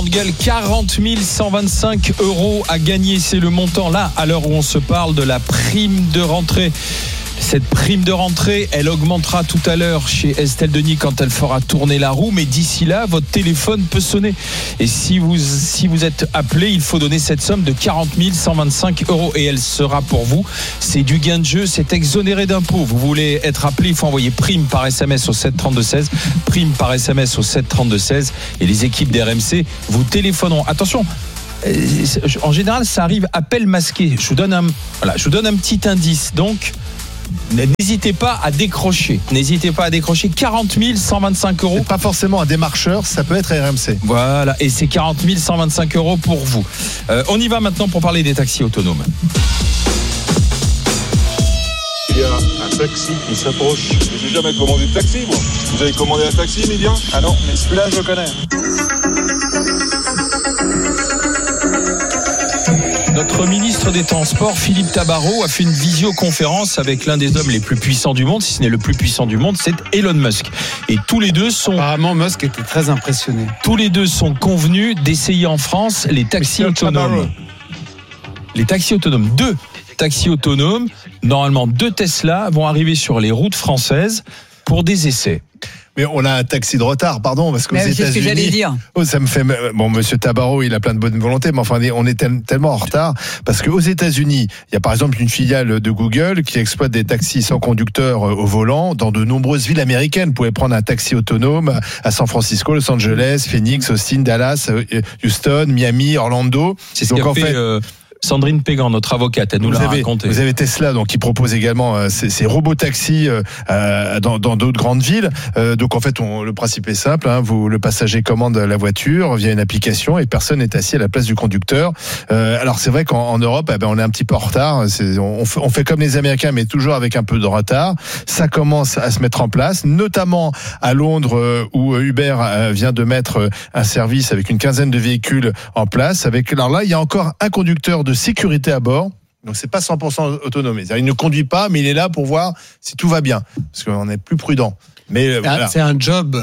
Gueule, 40 125 € à gagner, c'est le montant là à l'heure où on se parle de la prime de rentrée. Cette prime de rentrée, elle augmentera tout à l'heure chez Estelle Denis quand elle fera tourner la roue, mais d'ici là, votre téléphone peut sonner. Et si vous êtes appelé, il faut donner cette somme de 40 125 € et elle sera pour vous. C'est du gain de jeu, c'est exonéré d'impôts. Vous voulez être appelé, il faut envoyer prime par SMS au 732-16, prime par SMS au 732-16 et les équipes d'RMC vous téléphoneront. Attention, en général, ça arrive appel masqué. Je vous donne un petit indice. Donc, n'hésitez pas à décrocher. 40 125 €. C'est pas forcément un démarcheur, ça peut être RMC. Voilà, et c'est 40 125 € pour vous. On y va maintenant pour parler des taxis autonomes. Il y a un taxi qui s'approche. J'ai jamais commandé de taxi, moi. Vous avez commandé un taxi, Média ? Ah non, mais celui-là, je le connais. Notre ministre des Transports, Philippe Tabarot, a fait une visioconférence avec l'un des hommes les plus puissants du monde, si ce n'est le plus puissant du monde, c'est Elon Musk. Et tous les deux sont... Apparemment, Musk était très impressionné. Tous les deux sont convenus d'essayer en France les taxis autonomes. Les taxis autonomes. 2 taxis autonomes, normalement 2 Tesla, vont arriver sur les routes françaises pour des essais. Mais on a un taxi de retard, pardon, parce qu'aux États-Unis. C'est ce que j'allais dire. Ça me fait. Bon, Monsieur Tabarot, il a plein de bonne volonté, mais enfin, on est tellement en retard parce qu'aux États-Unis, il y a par exemple une filiale de Google qui exploite des taxis sans conducteur au volant dans de nombreuses villes américaines. Vous pouvez prendre un taxi autonome à San Francisco, Los Angeles, Phoenix, Austin, Dallas, Houston, Miami, Orlando. C'est ce qu'a fait. Sandrine Pégan, notre avocate, elle nous l'a raconté. Vous avez Tesla, donc qui propose également ces robots taxis dans d'autres grandes villes. Donc en fait, le principe est simple. Le passager commande la voiture via une application et personne n'est assis à la place du conducteur. Alors c'est vrai qu'en Europe, on est un petit peu en retard. On fait comme les Américains, mais toujours avec un peu de retard. Ça commence à se mettre en place, notamment à Londres où Uber vient de mettre un service avec une quinzaine de véhicules en place. Alors là, il y a encore un conducteur de sécurité à bord. Donc c'est pas 100% autonome. Il ne conduit pas, mais il est là pour voir si tout va bien, parce qu'on est plus prudent. Mais voilà. C'est un job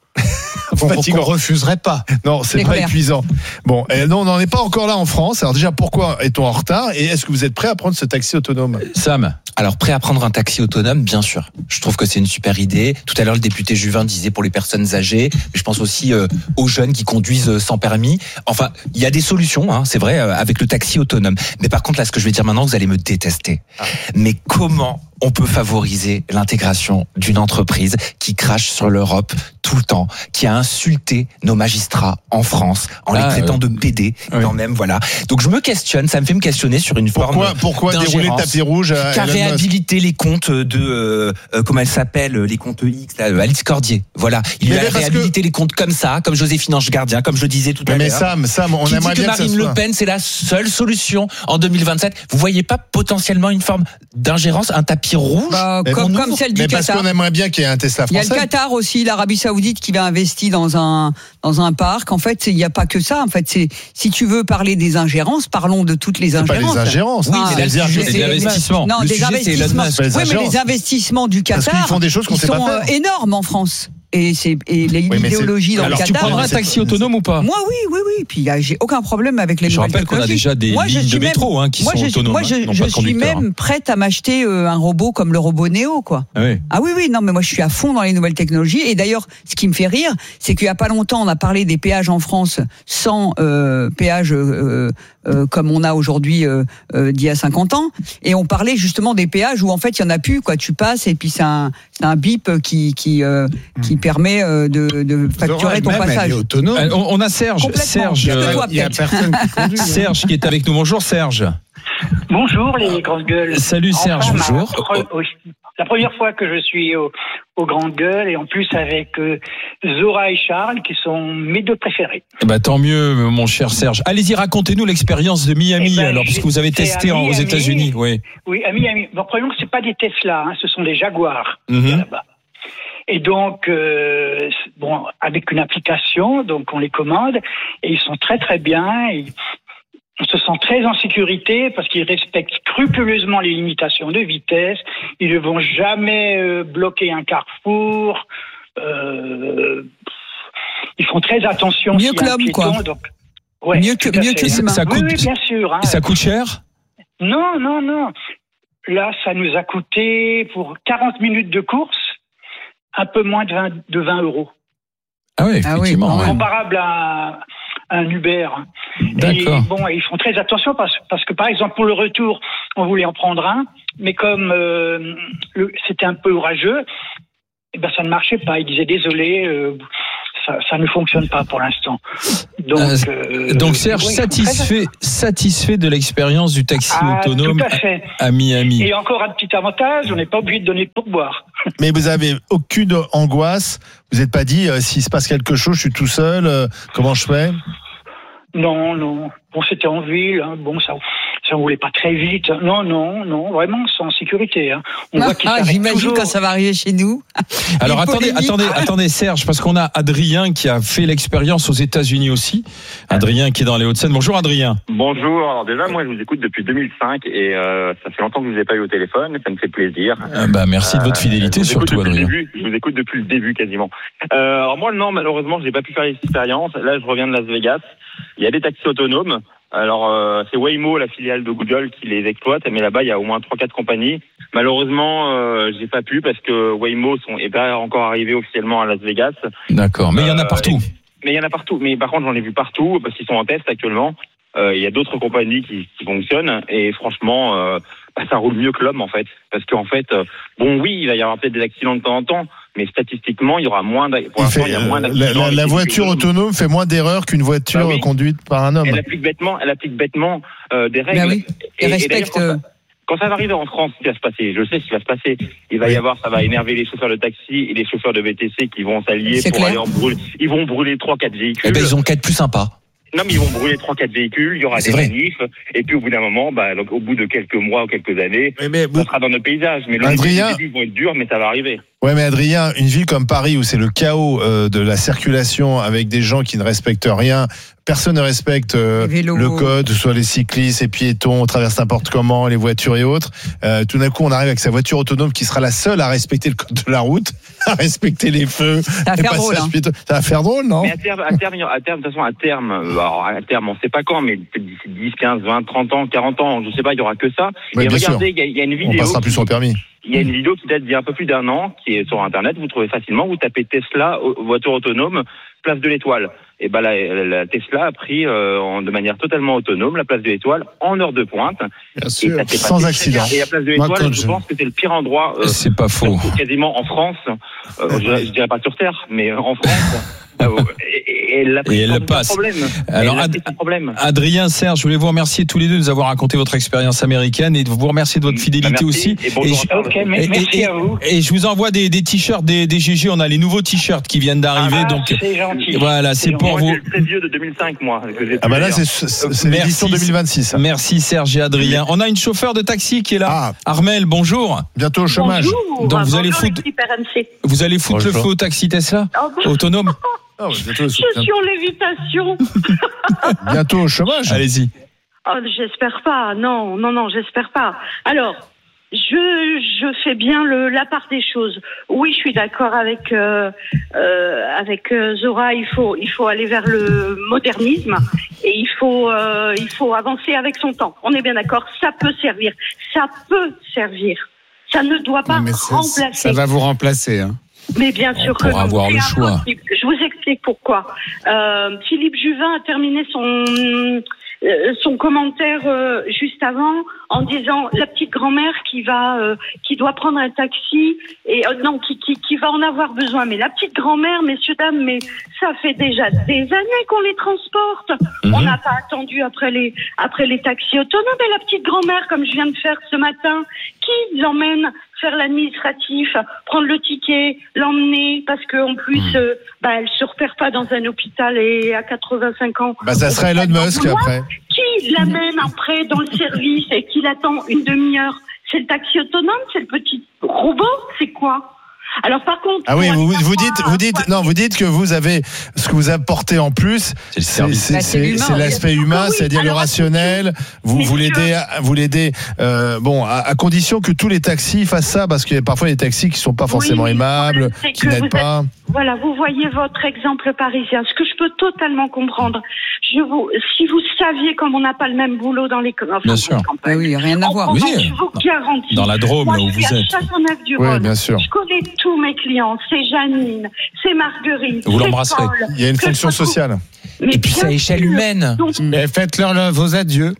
qu'on refuserait pas. Non, c'est pas épuisant. Bon, non, on n'en est pas encore là en France. Alors déjà, pourquoi est-on en retard ? Et est-ce que vous êtes prêt à prendre ce taxi autonome ? Sam ? Alors, prêt à prendre un taxi autonome, bien sûr. Je trouve que c'est une super idée. Tout à l'heure, le député Juvin disait pour les personnes âgées, mais je pense aussi aux jeunes qui conduisent sans permis. Enfin, il y a des solutions, c'est vrai, avec le taxi autonome. Mais par contre, là, ce que je vais dire maintenant, vous allez me détester. Mais comment on peut favoriser l'intégration d'une entreprise qui crache sur l'Europe tout le temps, qui a insulté nos magistrats en France en les traitant de PD, quand même, voilà. Donc je me questionne, ça me fait me questionner sur une forme pourquoi dérouler le tapis rouge à qui a réhabilité les comptes de comment elle s'appelle, les comptes X, là, Alice Cordier. Voilà, il a réhabilité les comptes comme ça, comme Joséphine Ange Gardien, comme je le disais tout à l'heure. Mais Sam, on qui aimerait dit que bien Marine Le Pen, c'est la seule solution en 2027. Vous voyez pas potentiellement une forme d'ingérence, un tapis rouge comme celle du Qatar. Parce qu'on aimerait bien qu'il y ait un Tesla français. Il y a le Qatar aussi, l'Arabie Saoudite qui va investir dans un parc. En fait, il n'y a pas que ça. En fait, si tu veux parler des ingérences, parlons de toutes les ingérences. Pas les ingérences. Oui, c'est des investissements. Non, des investissements. Oui, mais les investissements du Qatar, parce qu'ils font des choses qu'on sait pas faire. Sont énormes en France. Et l'idéologie dans le Qatar. Tu prendras un taxi autonome ou pas ? Moi, oui. Puis j'ai aucun problème avec les nouvelles technologies. Je rappelle qu'on a déjà des lignes de métro qui sont autonomes. Moi, je suis même prête à m'acheter un robot comme le robot Neo, quoi. Ah oui. Non, mais moi, je suis à fond dans les nouvelles technologies. Et d'ailleurs, ce qui me fait rire, c'est qu'il y a pas longtemps, on a parlé des péages en France sans péage comme on a aujourd'hui d'il y a 50 ans. Et on parlait justement des péages où en fait, il y en a plus, quoi. Tu passes et puis c'est un bip qui permet de facturer ton passage. On a Serge. Il y a personne qui conduit. Serge qui est avec nous. Bonjour Serge. Bonjour les grandes gueules. Salut Serge. Bonjour. La première fois que je suis aux grandes gueules et en plus avec Zora et Charles qui sont mes 2 préférés. Tant mieux mon cher Serge. Allez-y, racontez-nous l'expérience de Miami alors puisque vous avez testé aux États-Unis. Oui, à Miami. Bon, premièrement, c'est pas des Tesla, ce sont des Jaguars là-bas. Et donc, avec une application, donc on les commande et ils sont très très bien. On se sent très en sécurité parce qu'ils respectent scrupuleusement les limitations de vitesse. Ils ne vont jamais bloquer un carrefour. ils font très attention. Mieux que l'homme, quoi. Donc, ouais, mieux que les humains. Ça coûte, oui, bien sûr. Hein. Ça coûte cher? Non. Là, ça nous a coûté, pour 40 minutes de course, un peu moins de 20 euros. Ah oui, effectivement. Comparable à un Uber. D'accord. Et bon, ils font très attention parce que, par exemple, pour le retour, on voulait en prendre un, mais comme c'était un peu orageux, ça ne marchait pas. Ils disaient désolé, ça ne fonctionne pas pour l'instant. Donc Serge, satisfait de l'expérience du taxi autonome à Miami. Et encore un petit avantage, on n'est pas obligé de donner de pourboire. Mais vous avez aucune angoisse? Vous n'êtes pas dit, s'il se passe quelque chose, je suis tout seul, comment je fais? Non. Bon, c'était en ville, hein. Bon, ça roulait pas très vite. Non, vraiment, c'est en sécurité. Hein. On voit qu'il s'arrête j'imagine toujours. quand ça va arriver chez nous. Alors attendez Serge, parce qu'on a Adrien qui a fait l'expérience aux États-Unis aussi. Adrien qui est dans les Hauts-de-Seine. Bonjour Adrien. Bonjour. Alors déjà, moi je vous écoute depuis 2005 et ça fait longtemps que je vous ai pas eu au téléphone. Ça me fait plaisir. Merci de votre fidélité surtout Adrien. Je vous écoute depuis le début quasiment. Alors moi non, malheureusement, j'ai pas pu faire l'expérience. Là, je reviens de Las Vegas. Il y a des taxis autonomes. Alors, c'est Waymo, la filiale de Google, qui les exploite, mais là-bas, il y a au moins 3-4 compagnies. Malheureusement, j'ai pas pu parce que Waymo est pas encore arrivé officiellement à Las Vegas. D'accord, mais il y en a partout. Mais il y en a partout. Mais par contre, j'en ai vu partout parce qu'ils sont en test actuellement. Il y a d'autres compagnies qui fonctionnent et franchement, ça roule mieux que l'homme en fait. Parce qu'en fait, oui, il va y avoir peut-être des accidents de temps en temps, mais statistiquement, il y aura moins d'accidents. La voiture autonome fait moins d'erreurs qu'une voiture conduite par un homme. Elle applique bêtement des règles. Ben oui. Et respecte. Quand ça va arriver en France, ce qui va se passer, je sais ce qui va se passer. Il va y avoir, ça va énerver les chauffeurs de taxi et les chauffeurs de VTC qui vont s'allier pour aller en brûler. Ils vont brûler 3-4 véhicules. Eh ben, ils ont qu'à être plus sympas. Non, mais ils vont brûler 3-4 véhicules, il y aura des manifs, et puis au bout d'un moment, donc, au bout de quelques mois ou quelques années, ça sera dans notre paysage. Mais Adrien, les vont être durs, mais ça va arriver. Ouais, mais Adrien, une ville comme Paris où c'est le chaos de la circulation avec des gens qui ne respectent rien, personne ne respecte le code, soit les cyclistes, les piétons, on traverse n'importe comment, les voitures et autres. Tout d'un coup, on arrive avec sa voiture autonome qui sera la seule à respecter le code de la route, à respecter les feux. Ça va faire drôle. Ça va faire drôle, non? Mais à terme, on ne sait pas quand, mais peut-être d'ici 10, 15, 20, 30 ans, 40 ans, je ne sais pas, il n'y aura que ça. Oui, et regardez, il y a une vidéo. On passera plus sur le permis. Il y a une vidéo qui date d'il y a un peu plus d'1 an, qui est sur Internet, vous trouvez facilement, vous tapez Tesla, voiture autonome, place de l'Étoile. Et la Tesla a pris de manière totalement autonome la place de l'Étoile en heure de pointe. Bien sûr, sans accident. Et la place de l'Étoile, je pense que c'est le pire endroit. C'est pas faux. Quasiment en France, je dirais pas sur Terre, mais en France. Et elle passe. Alors, Adrien, Serge, je voulais vous remercier tous les deux de nous avoir raconté votre expérience américaine et de vous remercier de votre fidélité aussi. Merci à vous. Et je vous envoie des t-shirts des GG. On a les nouveaux t-shirts qui viennent d'arriver. Donc, c'est gentil. Voilà, c'est pour vous. C'est le très vieux de 2005, moi. Là, c'est l'édition 2026. Merci, Serge et Adrien. On a une chauffeur de taxi qui est là. Armel, bonjour. Bientôt au chômage. Bonjour. Donc, vous allez foutre le feu au taxi Tesla autonome? Je suis en lévitation. Bientôt au chômage. Allez-y. J'espère pas. Non, j'espère pas. Alors, je fais bien la part des choses. Oui, je suis d'accord avec Zora. Il faut aller vers le modernisme et il faut avancer avec son temps. On est bien d'accord. Ça peut servir. Ça ne doit pas remplacer. Ça va vous remplacer, hein. Mais bien sûr que pour avoir le choix. Je vous explique pourquoi. Philippe Juvin a terminé son commentaire juste avant en disant la petite grand-mère qui doit prendre un taxi et qui va en avoir besoin. Mais la petite grand-mère, messieurs dames, mais ça fait déjà des années qu'on les transporte. On n'a pas attendu après les taxis autonomes. Et la petite grand-mère, comme je viens de faire ce matin, qui l'emmène faire l'administratif, prendre le ticket, l'emmener, parce qu'en plus, elle se repère pas dans un hôpital et à 85 ans. Ça sera Elon Musk après. Qui l'amène après dans le service et qui l'attend une demi-heure? C'est le taxi autonome? C'est le petit robot? C'est quoi? Alors par contre, vous dites que vous avez ce que vous apportez en plus, c'est l'aspect humain, c'est-à-dire le rationnel. Vous l'aidez, à condition que tous les taxis fassent ça, parce que parfois il y a des taxis qui sont pas forcément aimables, qui n'aident pas. Voilà, vous voyez votre exemple parisien, ce que je peux totalement comprendre. Si vous saviez comme on n'a pas le même boulot dans les campagnes. Bien sûr. Ah oui, rien à voir. Oui. Je vous garantis. Dans la Drôme, moi, là où vous êtes. Je suis à Châteauneuf-du-Rhône. Oui, bien sûr. Je connais tous mes clients. C'est Janine, c'est Marguerite. Vous c'est l'embrasserez. Paul. Il y a une fonction sociale. Et puis c'est à échelle humaine. Mais faites-leur vos adieux.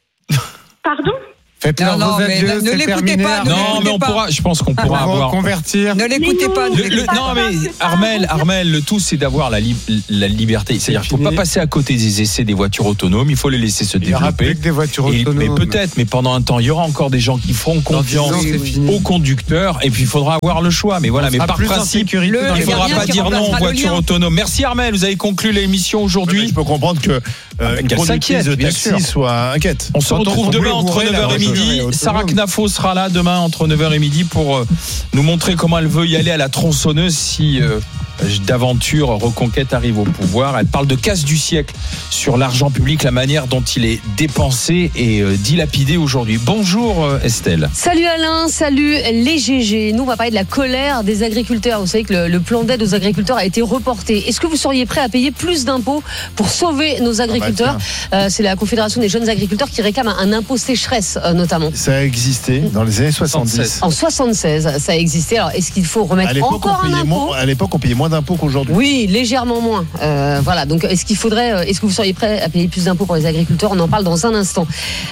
Pardon? Faites-leur Non, vos mais adieux, ne c'est l'écoutez terminé. pas, ne Non, l'écoutez mais on pas. pourra, je pense qu'on pourra Pour avoir. convertir. Ne l'écoutez pas. ne l'écoutez pas. Non, mais Armel, le tout, c'est d'avoir la liberté. C'est-à-dire qu'il ne faut pas passer à côté des essais des voitures autonomes. Il faut les laisser se Il y aura développer. plus que des voitures Mais autonomes. peut-être, mais pendant un temps, il y aura encore des gens qui feront confiance Dans 10 ans, c'est fini. aux conducteurs. Et puis, il faudra avoir le choix. Mais voilà, mais sera par plus en principe, sécurité il dans ne les faudra rien pas qui dire non aux remplacera le voitures lien. autonomes. Merci Armel, vous avez conclu l'émission aujourd'hui. Je peux comprendre que une qu'elle conductrice s'inquiète, de bien taxi sûr. soit inquiète. On se Quand retrouve sont demain plus entre bourrés, 9h et la midi. voiture est Sarah autonome. Knafo sera là demain entre 9h et midi pour nous montrer comment elle veut y aller à la tronçonneuse si d'aventure Reconquête arrive au pouvoir. Elle parle de casse du siècle sur l'argent public, la manière dont il est dépensé et dilapidé aujourd'hui. Bonjour Estelle. Salut Alain, salut les GG. Nous on va parler de la colère des agriculteurs. Vous savez que le plan d'aide aux agriculteurs a été reporté. Est-ce que vous seriez prêt à payer plus d'impôts pour sauver nos agriculteurs? C'est la Confédération des jeunes agriculteurs qui réclame un impôt sécheresse notamment. Ça a existé dans les années 70. En 76, ça a existé. Alors est-ce qu'il faut remettre encore un impôt? À l'époque, on payait moins d'impôts qu'aujourd'hui. Oui, légèrement moins. Voilà. Donc, est-ce que vous seriez prêt à payer plus d'impôts pour les agriculteurs? On en parle dans un instant.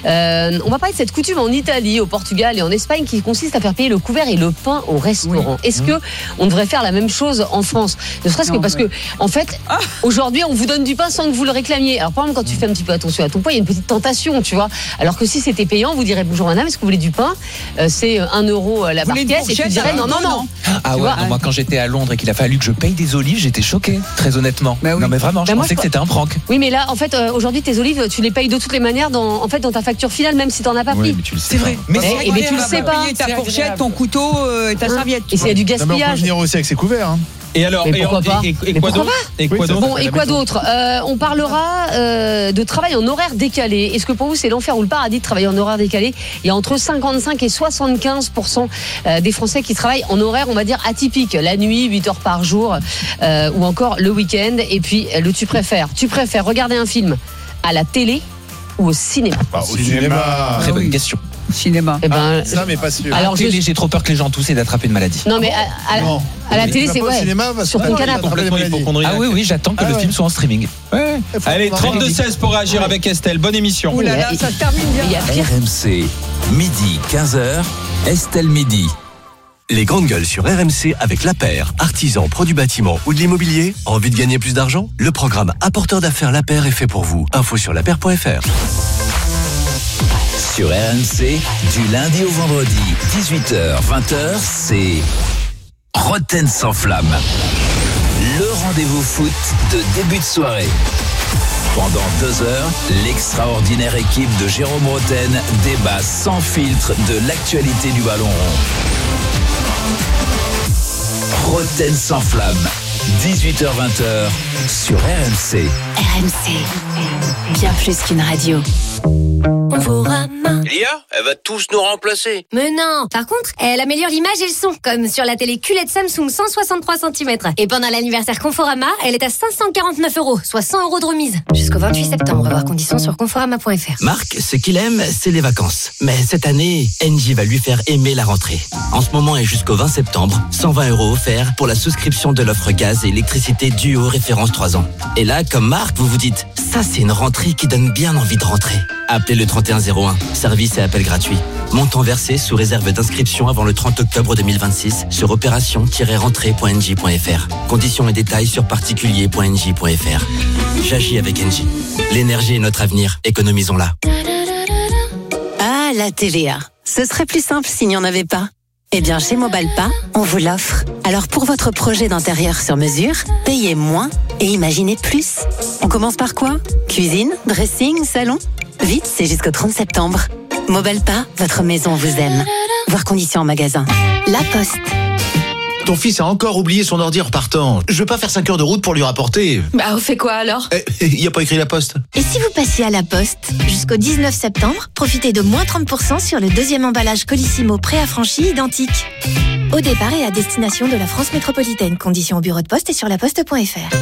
On va parler de cette coutume en Italie, au Portugal et en Espagne qui consiste à faire payer le couvert et le pain au restaurant. Est-ce que on devrait faire la même chose en France? Ne serait-ce que parce que, en fait, aujourd'hui, on vous donne du pain sans que vous le réclamiez. Alors, par exemple, quand tu fais un petit peu attention à ton poids, il y a une petite tentation, tu vois. Alors que si c'était payant, vous direz bonjour madame, est-ce que vous voulez du pain? C'est 1 euro la barquette et tu dirais non. Ah ouais, non, moi quand j'étais à Londres et qu'il a fallu que je paye des olives, j'étais choqué, très honnêtement. Bah oui. Non mais vraiment, je moi, pensais que c'était un prank. Oui, mais là, en fait, aujourd'hui, tes olives, tu les payes de toutes les manières dans ta facture finale, même si t'en as pas pris. Oui, mais tu le sais. C'est vrai. Mais mais tu le sais pas. Ta fourchette, ton couteau, et ta serviette. Et s'il y a du Non, mais on peut gaspillage. venir aussi avec ses couverts. Hein. Et alors, Mais pourquoi pas? et quoi d'autre? Et quoi d'autre? Bon, et quoi d'autre? On parlera de travail en horaire décalé. Est-ce que pour vous, c'est l'enfer ou le paradis de travailler en horaire décalé? Il y a entre 55 et 75% des Français qui travaillent en horaire, on va dire, atypique. La nuit, 8 heures par jour, ou encore le week-end. Et puis, tu préfères regarder un film à la télé ou au cinéma? Au cinéma. Très bonne question. Cinéma. Eh ben, Ça, mais pas sûr. Alors, Télé, j'ai trop peur que les gens toussent et d'attraper une maladie. non, mais à la télé, c'est au cinéma parce sur que ton là, canapé. Complètement hypocondriaque. Ah oui, j'attends que le film soit en streaming. Ouais. Allez, 32-16 pour réagir avec Estelle. Bonne émission. Ouh là là, ça se termine bien. Il y a pire. RMC, midi 15h, Estelle Midi. Les grandes gueules sur RMC avec La Paire, artisan, pro du bâtiment ou de l'immobilier. Envie de gagner plus d'argent? Le programme apporteur d'affaires La Paire est fait pour vous. Info sur lapaire.fr. Sur RMC, du lundi au vendredi, 18h, 20h, c'est Roten sans flamme. Le rendez-vous foot de début de soirée. Pendant 2 heures, l'extraordinaire équipe de Jérôme Roten débat sans filtre de l'actualité du ballon rond. Roten sans flamme, 18h-20h sur RMC. RMC, bien plus qu'une radio. Lia, elle va tous nous remplacer. Mais non, par contre, elle améliore l'image et le son, comme sur la télé QLED Samsung 163 cm. Et pendant l'anniversaire Conforama, elle est à 549 €, soit 100 € de remise. Jusqu'au 28 septembre, voir conditions sur conforama.fr. Marc, ce qu'il aime, c'est les vacances. Mais cette année, Engie va lui faire aimer la rentrée. En ce moment et jusqu'au 20 septembre, 120 € offerts pour la souscription de l'offre gaz et électricité Duo référence 3 ans. Et là, comme Marc, vous vous dites, ça c'est une rentrée qui donne bien envie de rentrer. Appelez le 3101, service et appel gratuit. Montant versé sous réserve d'inscription avant le 30 octobre 2026 sur opération-rentrée.engie.fr. Conditions et détails sur particulier.engie.fr. J'agis avec Engie. L'énergie est notre avenir, économisons-la. Ah, la TVA. Ce serait plus simple s'il n'y en avait pas. Eh bien, chez Mobalpa, on vous l'offre. Alors, pour votre projet d'intérieur sur mesure, payez moins et imaginez plus. On commence par quoi? Cuisine, dressing, salon? Vite, c'est jusqu'au 30 septembre. Mobalpa, votre maison vous aime. Voir conditions en magasin. La Poste. Ton fils a encore oublié son ordi en repartant. Je veux pas faire 5 heures de route pour lui rapporter. Bah, on fait quoi alors? Il y a pas écrit La Poste. Et si vous passiez à La Poste? Jusqu'au 19 septembre, profitez de moins 30% sur le deuxième emballage Colissimo préaffranchi identique. Au départ et à destination de la France métropolitaine. Conditions au bureau de poste et sur laposte.fr.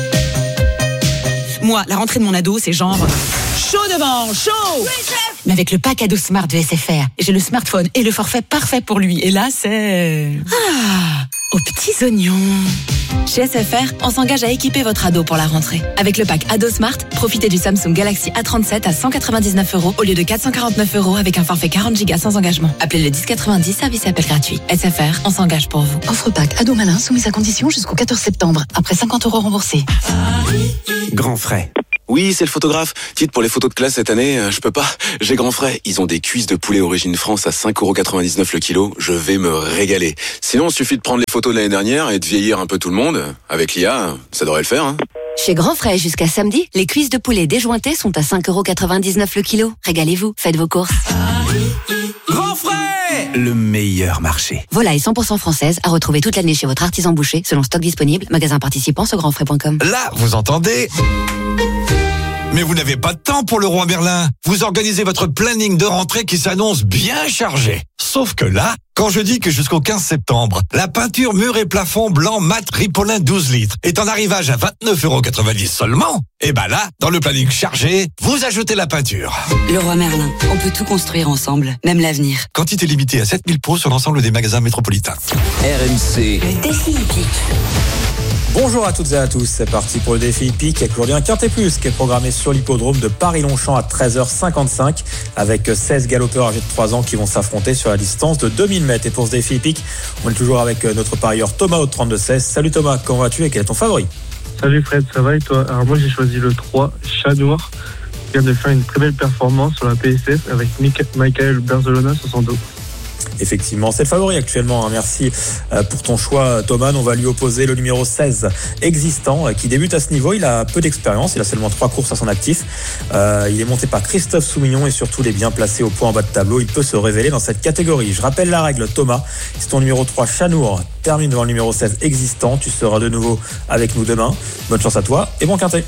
Moi, la rentrée de mon ado, c'est genre chaud devant, chaud. Mais avec le pack ado Smart de SFR, j'ai le smartphone et le forfait parfait pour lui. Et là, c'est aux petits oignons. Chez SFR, on s'engage à équiper votre ado pour la rentrée. Avec le pack ado Smart, profitez du Samsung Galaxy A37 à 199 € au lieu de 449 € avec un forfait 40 Go sans engagement. Appelez le 1090, service et appel gratuit. SFR, on s'engage pour vous. Offre pack ado malin soumise à condition jusqu'au 14 septembre. Après 50 € remboursés. Grand frais. Oui, c'est le photographe. Dites, pour les photos de classe cette année, je peux pas. J'ai grand frais. Ils ont des cuisses de poulet origine France à 5,99 € le kilo. Je vais me régaler. Sinon, il suffit de prendre les photos de l'année dernière et de vieillir un peu tout le monde. Avec l'IA, ça devrait le faire, hein. Chez Grand Frais, jusqu'à samedi, les cuisses de poulet déjointées sont à 5,99 € le kilo. Régalez-vous, faites vos courses. Grand frais, le meilleur marché. Volaille 100% française à retrouver toute l'année chez votre artisan boucher selon stock disponible. Magasin participant sur grandfrais.com. Là, vous entendez ? Mais vous n'avez pas de temps pour le Roi Merlin. Vous organisez votre planning de rentrée qui s'annonce bien chargé. Sauf que là, quand je dis que jusqu'au 15 septembre, la peinture mur et plafond blanc mat Ripolin 12 litres est en arrivage à 29,90 € seulement, et ben là, dans le planning chargé, vous ajoutez la peinture. Le Roi Merlin, on peut tout construire ensemble, même l'avenir. Quantité limitée à 7000 pots sur l'ensemble des magasins métropolitains. RMC. Défi hippique. Bonjour à toutes et à tous, c'est parti pour le défi hippique avec aujourd'hui un Quintet Plus qui est programmé sur l'hippodrome de Paris-Longchamp à 13h55 avec 16 galopeurs âgés de 3 ans qui vont s'affronter sur la distance de 2000 mètres. Et pour ce défi hippique, on est toujours avec notre parieur Thomas au 32-16. Salut Thomas, comment vas-tu et quel est ton favori? Salut Fred, ça va et toi? Alors moi j'ai choisi le 3, Chat Noir, qui vient de faire une très belle performance sur la PSF avec Michael Berzolona sur son dos. Effectivement, c'est le favori actuellement. Merci pour ton choix, Thomas. On va lui opposer le numéro 16 existant qui débute à ce niveau. Il a peu d'expérience. Il a seulement 3 courses à son actif. Il est monté par Christophe Soumillon et surtout il est bien placé au point en bas de tableau. Il peut se révéler dans cette catégorie. Je rappelle la règle, Thomas. Si ton numéro 3, Chanour, termine devant le numéro 16 existant, tu seras de nouveau avec nous demain. Bonne chance à toi et bon quintet.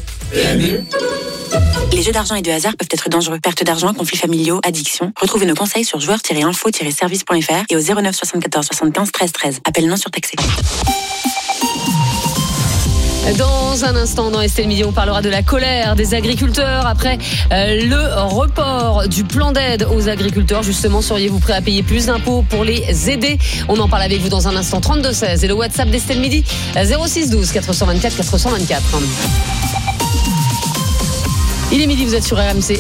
Les jeux d'argent et de hasard peuvent être dangereux. Perte d'argent, conflits familiaux, addiction. Retrouvez nos conseils sur joueurs-info-service.fr et au 09 74 75 13 13. Appel non surtaxé. Dans un instant, dans Estelle Midi, on parlera de la colère des agriculteurs après le report du plan d'aide aux agriculteurs. Justement, seriez-vous prêt à payer plus d'impôts pour les aider? On en parle avec vous dans un instant. 32-16 et le WhatsApp d'Estelle Midi 06 12 424 424. Il est midi, vous êtes sur RMC.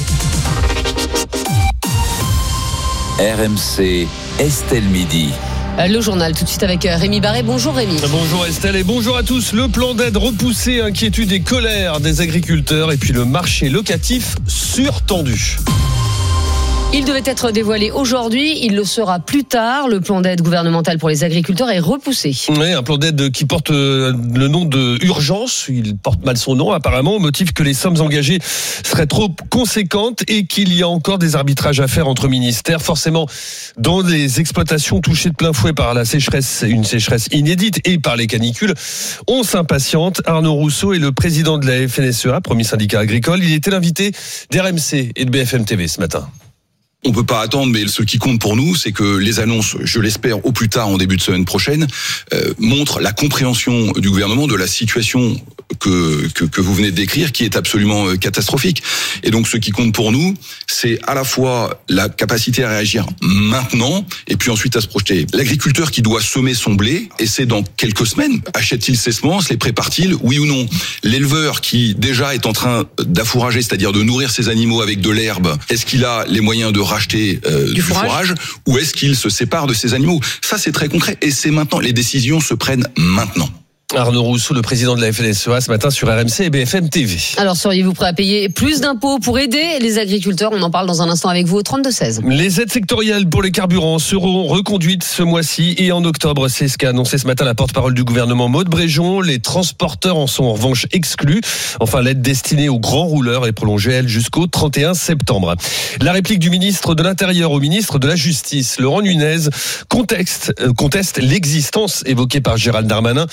RMC, Estelle Midi. Le journal tout de suite avec Rémi Barré. Bonjour Rémi. Bonjour Estelle et bonjour à tous. Le plan d'aide repoussé, inquiétude et colère des agriculteurs et puis le marché locatif surtendu. Il devait être dévoilé aujourd'hui, il le sera plus tard. Le plan d'aide gouvernemental pour les agriculteurs est repoussé. Oui, un plan d'aide qui porte le nom de urgence. Il porte mal son nom apparemment, au motif que les sommes engagées seraient trop conséquentes et qu'il y a encore des arbitrages à faire entre ministères. Forcément, dans les exploitations touchées de plein fouet par la sécheresse, une sécheresse inédite, et par les canicules, on s'impatiente. Arnaud Rousseau est le président de la FNSEA, premier syndicat agricole. Il était l'invité d'RMC et de BFM TV ce matin. On peut pas attendre, mais ce qui compte pour nous, c'est que les annonces, je l'espère au plus tard en début de semaine prochaine, montrent la compréhension du gouvernement de la situation que vous venez de décrire, qui est absolument catastrophique. Et donc, ce qui compte pour nous, c'est à la fois la capacité à réagir maintenant, et puis ensuite à se projeter. L'agriculteur qui doit semer son blé, et c'est dans quelques semaines, achète-t-il ses semences, les prépare-t-il, oui ou non? L'éleveur qui déjà est en train d'affourager, c'est-à-dire de nourrir ses animaux avec de l'herbe, est-ce qu'il a les moyens de racheter du fourrage, ou est-ce qu'il se sépare de ses animaux? Ça, c'est très concret, et c'est maintenant. Les décisions se prennent maintenant. Arnaud Rousseau, le président de la FNSEA, ce matin sur RMC et BFM TV. Alors, seriez-vous prêt à payer plus d'impôts pour aider les agriculteurs? On en parle dans un instant avec vous au 32-16. Les aides sectorielles pour les carburants seront reconduites ce mois-ci et en octobre. C'est ce qu'a annoncé ce matin la porte-parole du gouvernement Maud Bréjon. Les transporteurs en sont en revanche exclus. Enfin, l'aide destinée aux grands rouleurs est prolongée, elle, jusqu'au 31 septembre. La réplique du ministre de l'Intérieur au ministre de la Justice, Laurent Nunez, conteste l'existence évoquée par Gérald Darmanin d'un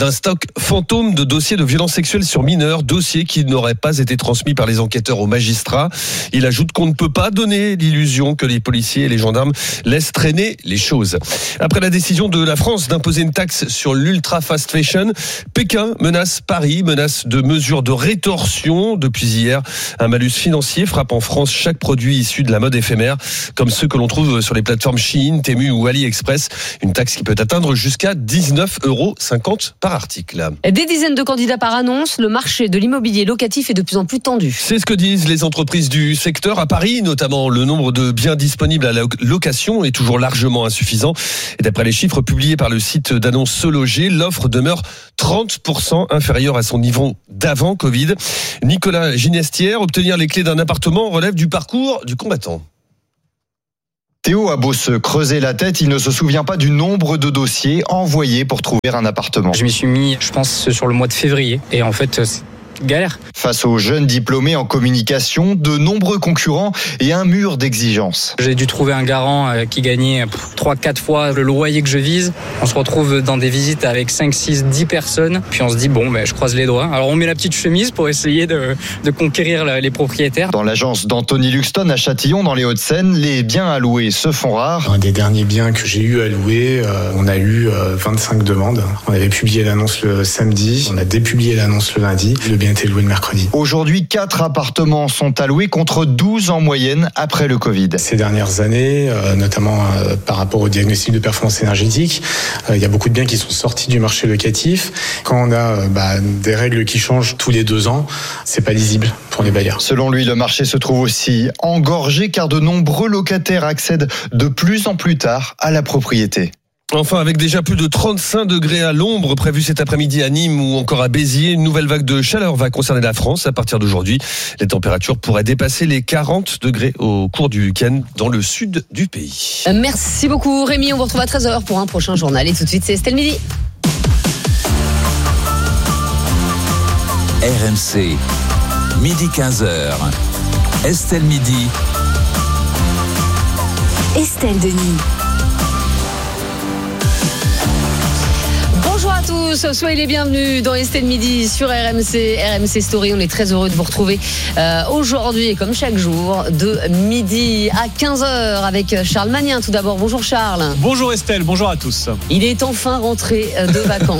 d'un stock fantôme de dossiers de violences sexuelles sur mineurs, dossiers qui n'auraient pas été transmis par les enquêteurs aux magistrats. Il ajoute qu'on ne peut pas donner l'illusion que les policiers et les gendarmes laissent traîner les choses. Après la décision de la France d'imposer une taxe sur l'ultra fast fashion, Pékin menace Paris, menace de mesures de rétorsion. Depuis hier, un malus financier frappe en France chaque produit issu de la mode éphémère, comme ceux que l'on trouve sur les plateformes Shein, Temu ou AliExpress. Une taxe qui peut atteindre jusqu'à 19,50 € par article. Des dizaines de candidats par annonce, le marché de l'immobilier locatif est de plus en plus tendu. C'est ce que disent les entreprises du secteur. À Paris, notamment, le nombre de biens disponibles à la location est toujours largement insuffisant. Et d'après les chiffres publiés par le site d'annonce Se Loger, l'offre demeure 30% inférieure à son niveau d'avant Covid. Nicolas Ginestière, obtenir les clés d'un appartement relève du parcours du combattant. Théo a beau se creuser la tête, il ne se souvient pas du nombre de dossiers envoyés pour trouver un appartement. Je m'y suis mis, je pense, sur le mois de février. Et en fait, c'est galère. Face aux jeunes diplômés en communication, de nombreux concurrents et un mur d'exigences. J'ai dû trouver un garant qui gagnait 3-4 fois le loyer que je vise. On se retrouve dans des visites avec 5, 6, 10 personnes. Puis on se dit, je croise les doigts. Alors on met la petite chemise pour essayer de conquérir les propriétaires. Dans l'agence d'Anthony Luxton à Châtillon, dans les Hauts-de-Seine, les biens à louer se font rares. Un des derniers biens que j'ai eu à louer, on a eu 25 demandes. On avait publié l'annonce le samedi, on a dépublié l'annonce le lundi. Le bien été loué le mercredi. Aujourd'hui, 4 appartements sont alloués contre 12 en moyenne après le Covid. Ces dernières années, notamment par rapport au diagnostic de performance énergétique, il y a beaucoup de biens qui sont sortis du marché locatif. Quand on a des règles qui changent tous les 2 ans, c'est pas lisible pour les bailleurs. Selon lui, le marché se trouve aussi engorgé car de nombreux locataires accèdent de plus en plus tard à la propriété. Enfin, avec déjà plus de 35 degrés à l'ombre prévus cet après-midi à Nîmes ou encore à Béziers, une nouvelle vague de chaleur va concerner la France. À partir d'aujourd'hui, les températures pourraient dépasser les 40 degrés au cours du week-end dans le sud du pays. Merci beaucoup Rémi, on vous retrouve à 13h pour un prochain journal. Et tout de suite, c'est Estelle Midi. RMC, midi 15h. Estelle Midi. Estelle Denis. Bonjour à tous, soyez les bienvenus dans Estelle Midi sur RMC Story. On est très heureux de vous retrouver aujourd'hui, comme chaque jour, de midi à 15h avec Charles Magnin. Tout d'abord, bonjour Charles. Bonjour Estelle, bonjour à tous. Il est enfin rentré de vacances.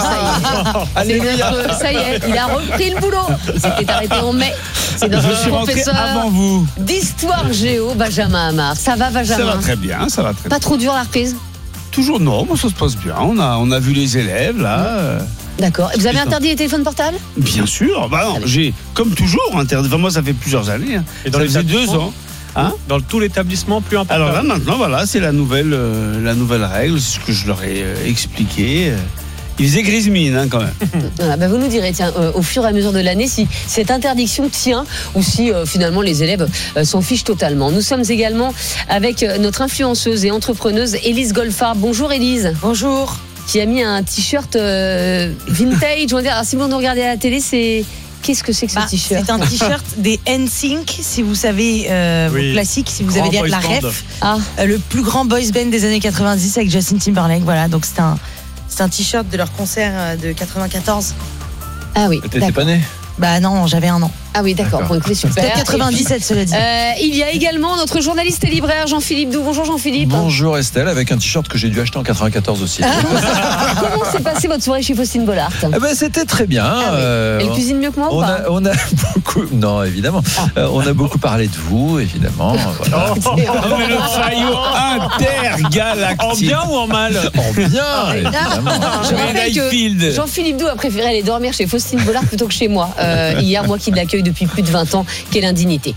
Ça y est, il a repris le boulot. Il s'était arrêté en mai. C'est notre professeur avant vous d'histoire géo, Benjamin Amar. Ça va, Benjamin? Ça va très bien, ça va très bien. Pas trop dur la reprise? Toujours non, ça se passe bien. On a vu les élèves là. D'accord. Et vous avez interdit les téléphones portables? Bien sûr. Non, j'ai comme toujours interdit. Enfin, moi, ça fait plusieurs années. Et dans ça faisait 2 ans. Dans tout l'établissement, plus important. Alors là, maintenant, voilà, c'est la nouvelle règle. C'est ce que je leur ai expliqué. Il faisait grise mine quand même. Vous nous direz, tiens, au fur et à mesure de l'année, si cette interdiction tient ou si finalement les élèves s'en fichent totalement. Nous sommes également avec notre influenceuse et entrepreneuse Élise Golfard. Bonjour Élise. Bonjour. Qui a mis un t-shirt vintage. On va dire, alors, si vous nous regardez à la télé, qu'est-ce que c'est que ce t-shirt? C'est un t-shirt des NSYNC, si vous savez, vos classiques, si vous avez la ref. Le plus grand boys band des années 90 avec Justin Timberlake. Voilà, donc c'est un t-shirt de leur concert de 94. Ah oui. T'étais pas né? Non, j'avais 1 an. Ah oui, d'accord. Bon, écoutez, super. Peut-être 97, cela dit. Il y a également notre journaliste et libraire Jean-Philippe Doux. Bonjour Jean-Philippe. Bonjour Estelle, avec un t-shirt que j'ai dû acheter en 94 aussi. Comment s'est passée votre soirée chez Faustine Bollard? C'était très bien. Elle cuisine mieux que moi ou pas? On a beaucoup... Non, évidemment. On a beaucoup parlé de vous, évidemment. Voilà. Mais le faillot intergalactique. En bien ou en mal? En bien, évidemment. Je rappelle que Jean-Philippe Doux a préféré aller dormir chez Faustine Bollard plutôt que chez moi. Hier, moi qui l'accueille depuis plus de 20 ans, quelle indignité.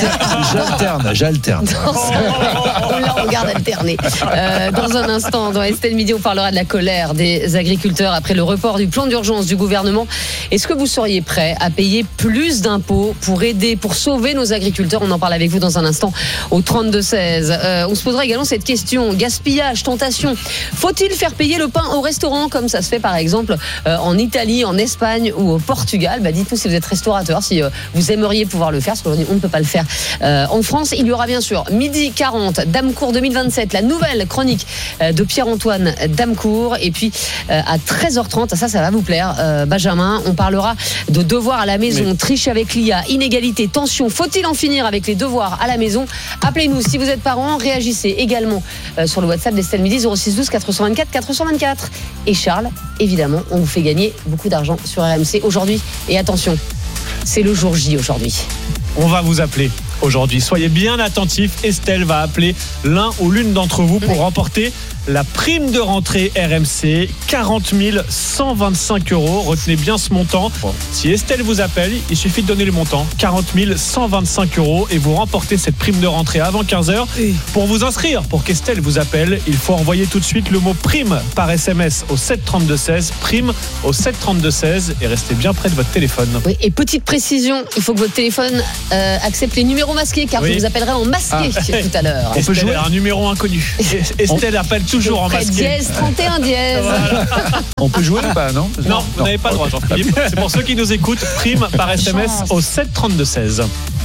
J'alterne. On la regarde alterner. Dans un instant, dans Estelle Midi, on parlera de la colère des agriculteurs après le report du plan d'urgence du gouvernement. Est-ce que vous seriez prêt à payer plus d'impôts pour aider, pour sauver nos agriculteurs? On en parle avec vous dans un instant au 32-16. On se posera également cette question, gaspillage, tentation. Faut-il faire payer le pain au restaurant comme ça se fait par exemple en Italie, en Espagne ou au Portugal? Dites-nous si vous êtes restaurateur, si vous aimeriez pouvoir le faire, parce qu'aujourd'hui on ne peut pas le faire en France. Il y aura bien sûr midi 40, Damecourt 2027, la nouvelle chronique de Pierre-Antoine Damecourt. Et puis à 13h30, ça va vous plaire, Benjamin, on parlera de devoirs à la maison, triche avec l'IA, inégalité, tension. Faut-il en finir avec les devoirs à la maison? Appelez-nous si vous êtes parents, réagissez également sur le WhatsApp d'Estelle Midi 06 12 424 424. Et Charles, évidemment, on vous fait gagner beaucoup d'argent sur RMC aujourd'hui. Et attention, c'est le jour J aujourd'hui. On va vous appeler aujourd'hui. Soyez bien attentifs. Estelle va appeler l'un ou l'une d'entre vous pour remporter la prime de rentrée RMC, 40 125 €. Retenez bien ce montant. Si Estelle vous appelle, il suffit de donner le montant, 40 125 €, et vous remportez cette prime de rentrée avant 15h. Pour vous inscrire, pour qu'Estelle vous appelle, il faut envoyer tout de suite le mot prime par SMS au 732-16, prime au 732-16, et restez bien près de votre téléphone. Oui, et petite précision, il faut que votre téléphone accepte les numéros masqués, car je vous appellerai en masqué tout à l'heure. On peut jouer un numéro inconnu. Estelle appelle toujours en masqué. Dièse 31 dièse. Voilà. On peut jouer ou pas, non? Non, vous n'avez pas le droit, Jean-Philippe. C'est pour ceux qui nous écoutent, prime par SMS au 732-16.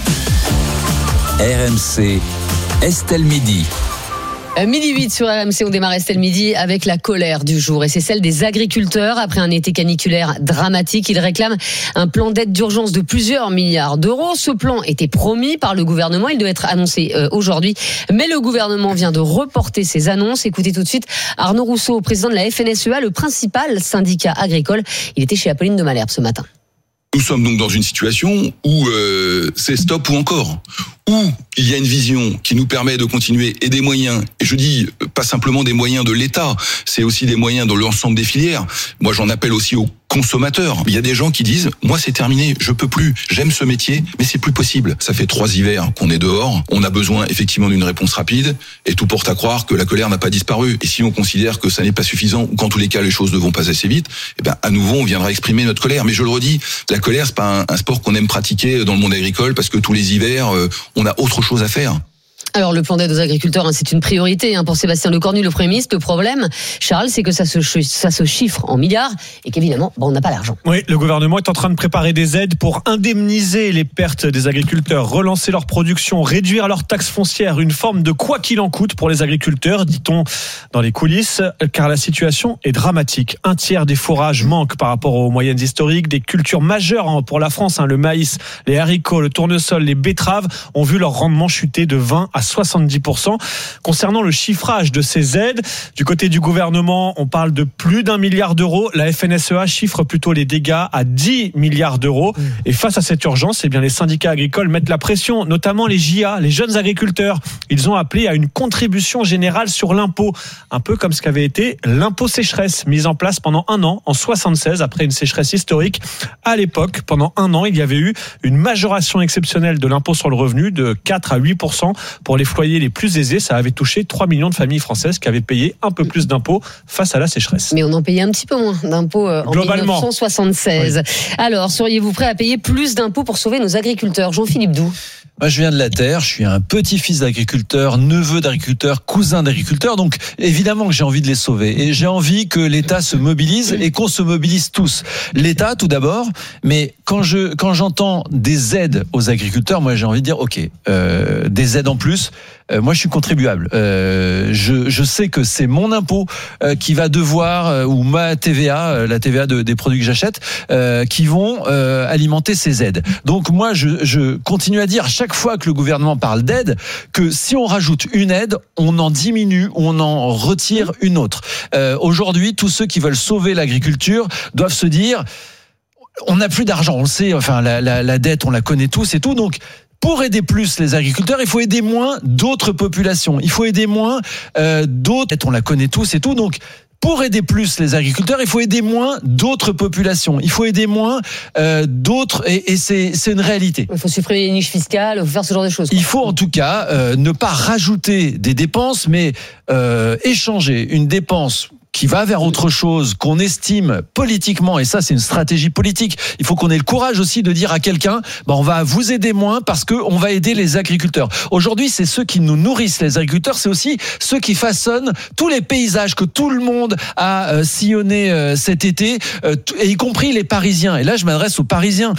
RMC, Estelle Midi. Midi 8 sur RMC, on démarre Estelle Midi avec la colère du jour, et c'est celle des agriculteurs. Après un été caniculaire dramatique, ils réclament un plan d'aide d'urgence de plusieurs milliards d'euros. Ce plan était promis par le gouvernement, il doit être annoncé aujourd'hui, mais le gouvernement vient de reporter ses annonces. Écoutez tout de suite Arnaud Rousseau, président de la FNSEA, le principal syndicat agricole. Il était chez Apolline de Malherbe ce matin. Nous sommes donc dans une situation où c'est stop ou encore, où il y a une vision qui nous permet de continuer, et des moyens, et je dis pas simplement des moyens de l'État, c'est aussi des moyens de l'ensemble des filières. Moi j'en appelle aussi aux consommateurs. Il y a des gens qui disent, moi c'est terminé, je peux plus, j'aime ce métier, mais c'est plus possible. Ça fait 3 hivers qu'on est dehors, on a besoin effectivement d'une réponse rapide, et tout porte à croire que la colère n'a pas disparu. Et si on considère que ça n'est pas suffisant, ou qu'en tous les cas les choses ne vont pas assez vite, eh ben à nouveau on viendra exprimer notre colère. Mais je le redis, la colère c'est pas un sport qu'on aime pratiquer dans le monde agricole, parce que tous les hivers on a autre chose à faire. Alors le plan d'aide aux agriculteurs, c'est une priorité pour Sébastien Lecornu, le Premier ministre. Le problème, Charles, c'est que ça se chiffre en milliards, et qu'évidemment, on n'a pas l'argent. Oui, le gouvernement est en train de préparer des aides pour indemniser les pertes des agriculteurs, relancer leur production, réduire leurs taxes foncières, une forme de quoi qu'il en coûte pour les agriculteurs, dit-on dans les coulisses, car la situation est dramatique. Un tiers des fourrages manquent par rapport aux moyennes historiques. Des cultures majeures pour la France, le maïs, les haricots, le tournesol, les betteraves, ont vu leur rendement chuter de 20 à 70%. Concernant le chiffrage de ces aides, du côté du gouvernement, on parle de plus d'1 milliard d'euros. La FNSEA chiffre plutôt les dégâts à 10 milliards d'euros. Et face à cette urgence, les syndicats agricoles mettent la pression, notamment les JA, les jeunes agriculteurs. Ils ont appelé à une contribution générale sur l'impôt, un peu comme ce qu'avait été l'impôt sécheresse, mis en place pendant 1 an, en 76, après une sécheresse historique. À l'époque, pendant 1 an, il y avait eu une majoration exceptionnelle de l'impôt sur le revenu de 4 à 8%. Pour les foyers les plus aisés, ça avait touché 3 millions de familles françaises qui avaient payé un peu plus d'impôts face à la sécheresse. Mais on en payait un petit peu moins d'impôts en 1976. Oui. Alors, seriez-vous prêt à payer plus d'impôts pour sauver nos agriculteurs? Jean-Philippe Doux. Moi, je viens de la terre, je suis un petit-fils d'agriculteur, neveu d'agriculteur, cousin d'agriculteur, donc évidemment que j'ai envie de les sauver. Et j'ai envie que l'État se mobilise et qu'on se mobilise tous. L'État, tout d'abord, mais quand j'entends des aides aux agriculteurs, moi j'ai envie de dire, ok, des aides en plus, moi je suis contribuable. Je sais que c'est mon impôt qui va devoir, ou ma TVA, la TVA des produits que j'achète, qui vont alimenter ces aides. Donc moi je continue à dire chaque fois que le gouvernement parle d'aide, que si on rajoute une aide, on en diminue, on en retire une autre. Aujourd'hui, tous ceux qui veulent sauver l'agriculture doivent se dire, on n'a plus d'argent, on le sait, la dette, on la connaît tous et tout, donc pour aider plus les agriculteurs, il faut aider moins d'autres populations. Il faut aider moins d'autres, on la connaît tous et tout, donc pour aider plus les agriculteurs, il faut aider moins d'autres populations. Il faut aider moins d'autres, et c'est une réalité. Il faut supprimer les niches fiscales, il faut faire ce genre de choses. Il faut en tout cas ne pas rajouter des dépenses, mais échanger une dépense qui va vers autre chose, qu'on estime politiquement, et ça c'est une stratégie politique, il faut qu'on ait le courage aussi de dire à quelqu'un, on va vous aider moins parce qu'on va aider les agriculteurs. Aujourd'hui, c'est ceux qui nous nourrissent, les agriculteurs, c'est aussi ceux qui façonnent tous les paysages que tout le monde a sillonné cet été, et y compris les Parisiens. Et là, je m'adresse aux Parisiens.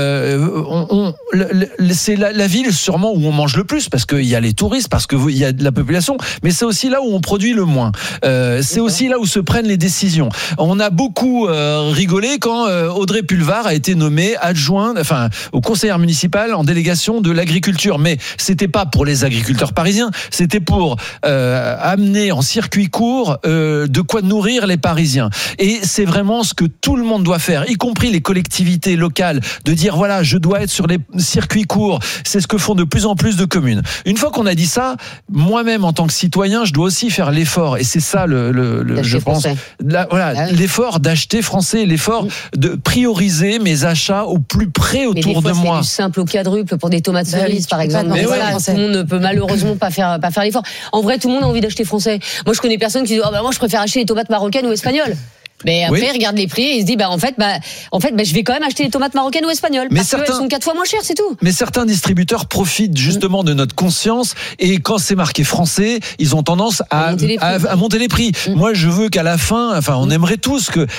C'est la ville sûrement où on mange le plus, parce qu'il y a les touristes, parce qu'il y a de la population, mais c'est aussi là où on produit le moins. C'est aussi là où se prennent les décisions. On a beaucoup rigolé quand Audrey Pulvar a été nommée adjointe, au conseiller municipal en délégation de l'agriculture. Mais c'était pas pour les agriculteurs parisiens, c'était pour amener en circuit court de quoi nourrir les Parisiens. Et c'est vraiment ce que tout le monde doit faire, y compris les collectivités locales, de dire voilà, je dois être sur les circuits courts. C'est ce que font de plus en plus de communes. Une fois qu'on a dit ça, moi-même en tant que citoyen, je dois aussi faire l'effort. Et c'est ça je pense, l'effort d'acheter français, l'effort de prioriser mes achats au plus près autour de moi. C'est du simple au quadruple pour des tomates cerises, par exemple. Mais voilà, tout le monde ne peut malheureusement pas faire l'effort. En vrai, tout le monde a envie d'acheter français. Moi, je connais personne qui dit moi, je préfère acheter les tomates marocaines ou espagnoles. Mais après, il regarde les prix et il se dit, en fait, je vais quand même acheter des tomates marocaines ou espagnoles. Parce qu'elles sont 4 fois moins chères, c'est tout. Mais certains distributeurs profitent justement de notre conscience, et quand c'est marqué français, ils ont tendance à monter les prix. Moi, je veux qu'à la fin, on aimerait tous que